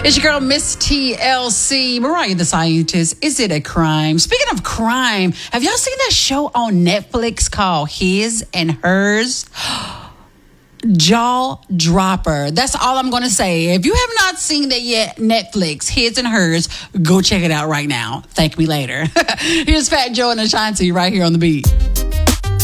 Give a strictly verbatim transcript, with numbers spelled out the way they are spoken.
It's your girl, Miss T L C, Mariah the Scientist. Is it a crime? Speaking of crime, have y'all seen that show on Netflix called His and Hers? Jaw dropper. That's all I'm going to say. If you have not seen that yet, Netflix, His and Hers, go check it out right now. Thank me later. Here's Fat Joe and Ashanti right here on the beat.